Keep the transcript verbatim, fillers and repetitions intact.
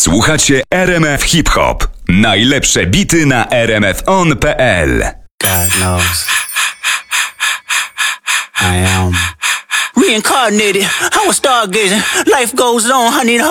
Słuchacie R M F Hip Hop. Najlepsze bity na r m f on kropka p l. God knows I am reincarnated. I was stargazing. Life goes on. I need a